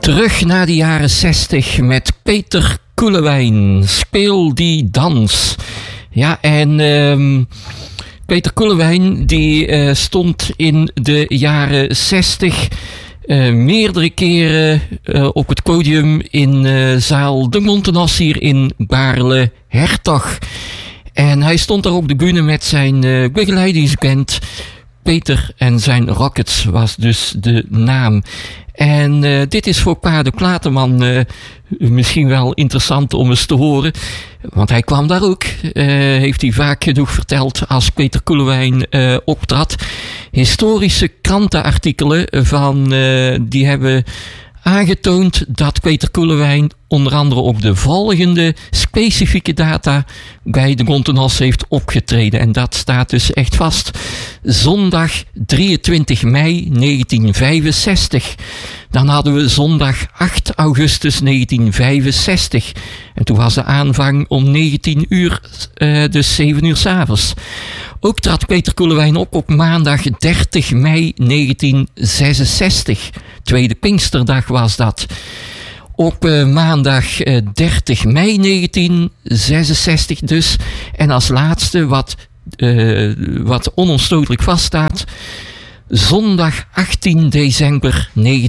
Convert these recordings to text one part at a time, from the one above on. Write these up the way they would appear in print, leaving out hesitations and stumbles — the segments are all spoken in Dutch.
Terug naar de jaren 60 met Peter Koelewijn. Speel die dans. Ja, en Peter Koelewijn die stond in de jaren 60 meerdere keren op het podium in zaal De Montenas hier in Baarle-Hertog. En hij stond daar op de bühne met zijn begeleidingsband. Peter en zijn Rockets was dus de naam. En dit is voor Pa de Klaterman misschien wel interessant om eens te horen. Want hij kwam daar ook, heeft hij vaak genoeg verteld als Peter Koelewijn optrad. Historische krantenartikelen die hebben aangetoond dat Peter Koelewijn onder andere op de volgende specifieke data bij de Montenas heeft opgetreden. En dat staat dus echt vast. Zondag 23 mei 1965. Dan hadden we zondag 8 augustus 1965. En toen was de aanvang om 19 uur, dus 7 uur 's avonds. Ook trad Peter Koelewijn op maandag 30 mei 1966. Tweede Pinksterdag was dat. Op maandag 30 mei 1966 dus. En als laatste, wat onomstotelijk vaststaat, zondag 18 december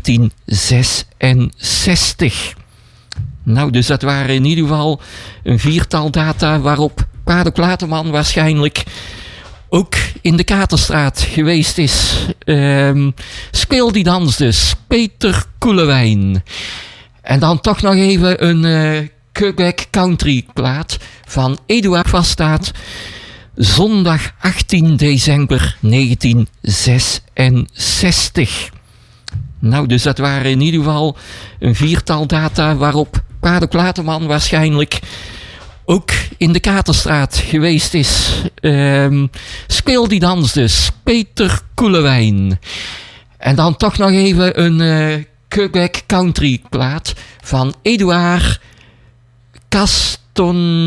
1966. Nou, dus dat waren in ieder geval een viertal data waarop Pa de Klaterman waarschijnlijk ook in de Katerstraat geweest is. Speel die dans dus. Peter Koelewijn. En dan toch nog even een Quebec country plaat van Eduard vaststaat. Zondag 18 december 1966. Nou, dus dat waren in ieder geval een viertal data waarop Pa de Klaterman waarschijnlijk ook in de Katerstraat geweest is. Speel die dans dus. Peter Koelewijn. En dan toch nog even een Quebec country plaat van Eduard Caston.